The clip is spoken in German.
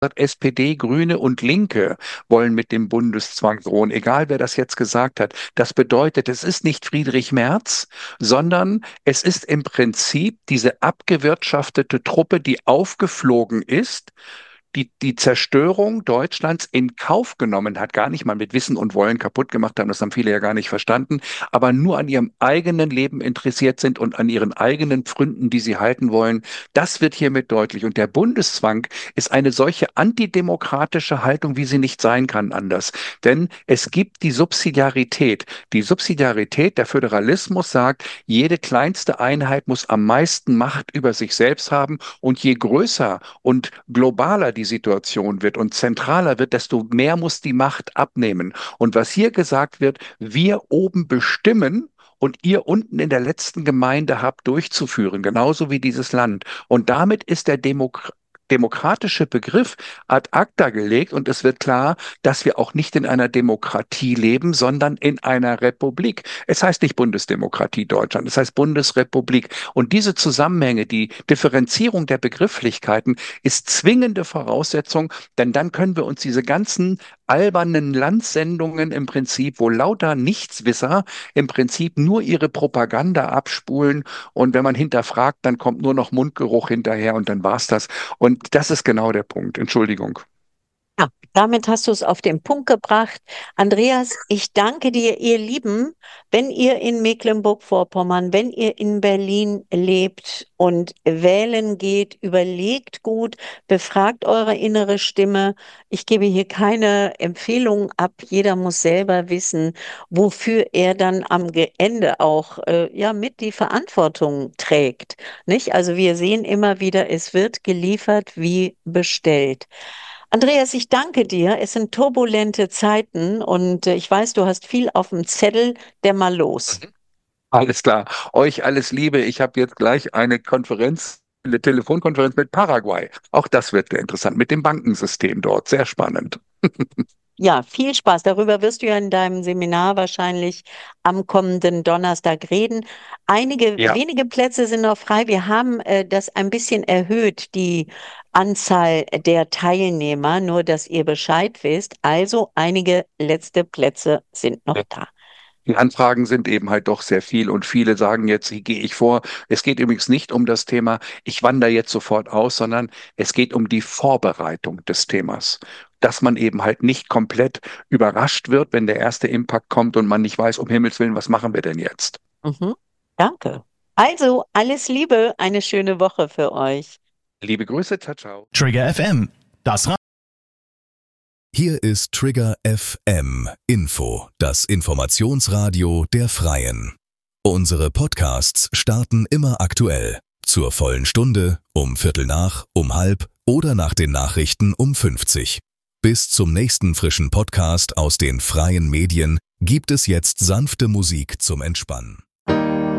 SPD, Grüne und Linke wollen mit dem Bundeszwang drohen, egal wer das jetzt gesagt hat. Das bedeutet, es ist nicht Friedrich Merz, sondern es ist im Prinzip diese abgewirtschaftete Truppe, die aufgeflogen ist, die Zerstörung Deutschlands in Kauf genommen hat, gar nicht mal mit Wissen und Wollen kaputt gemacht haben, das haben viele ja gar nicht verstanden, aber nur an ihrem eigenen Leben interessiert sind und an ihren eigenen Pfründen, die sie halten wollen. Das wird hiermit deutlich. Und der Bundeszwang ist eine solche antidemokratische Haltung, wie sie nicht sein kann anders. Denn es gibt die Subsidiarität. Die Subsidiarität, der Föderalismus sagt, jede kleinste Einheit muss am meisten Macht über sich selbst haben und je größer und globaler die Situation wird und zentraler wird, desto mehr muss die Macht abnehmen. Und was hier gesagt wird, wir oben bestimmen und ihr unten in der letzten Gemeinde habt durchzuführen, genauso wie dieses Land. Und damit ist der demokratische Begriff ad acta gelegt und es wird klar, dass wir auch nicht in einer Demokratie leben, sondern in einer Republik. Es heißt nicht Bundesdemokratie Deutschland, es heißt Bundesrepublik. Und diese Zusammenhänge, die Differenzierung der Begrifflichkeiten ist zwingende Voraussetzung, denn dann können wir uns diese ganzen albernen Landsendungen im Prinzip, wo lauter Nichtswisser im Prinzip nur ihre Propaganda abspulen und wenn man hinterfragt, dann kommt nur noch Mundgeruch hinterher und dann war's das. Und das ist genau der Punkt. Entschuldigung. Ja, damit hast du es auf den Punkt gebracht. Andreas, ich danke dir, ihr Lieben, wenn ihr in Mecklenburg-Vorpommern, wenn ihr in Berlin lebt und wählen geht, überlegt gut, befragt eure innere Stimme. Ich gebe hier keine Empfehlung ab. Jeder muss selber wissen, wofür er dann am Ende auch ja mit die Verantwortung trägt. Nicht? Also wir sehen immer wieder, es wird geliefert wie bestellt. Andreas, ich danke dir. Es sind turbulente Zeiten und ich weiß, du hast viel auf dem Zettel. Der mal los. Alles klar. Euch alles Liebe. Ich habe jetzt gleich eine Telefonkonferenz mit Paraguay. Auch das wird sehr interessant mit dem Bankensystem dort. Sehr spannend. Ja, viel Spaß. Darüber wirst du ja in deinem Seminar wahrscheinlich am kommenden Donnerstag reden. Einige Ja. wenige Plätze sind noch frei. Wir haben das ein bisschen erhöht, die Anzahl der Teilnehmer, nur dass ihr Bescheid wisst. Also einige letzte Plätze sind noch da. Die Anfragen sind eben halt doch sehr viel und viele sagen jetzt, wie gehe ich vor? Es geht übrigens nicht um das Thema, ich wandere jetzt sofort aus, sondern es geht um die Vorbereitung des Themas. Dass man eben halt nicht komplett überrascht wird, wenn der erste Impact kommt und man nicht weiß, um Himmels Willen, was machen wir denn jetzt? Mhm. Danke. Also, alles Liebe, eine schöne Woche für euch. Liebe Grüße, ciao, ciao. Trigger FM, das Hier ist Trigger FM Info, das Informationsradio der Freien. Unsere Podcasts starten immer aktuell. Zur vollen Stunde, um Viertel nach, um halb oder nach den Nachrichten um 50. Bis zum nächsten frischen Podcast aus den freien Medien gibt es jetzt sanfte Musik zum Entspannen.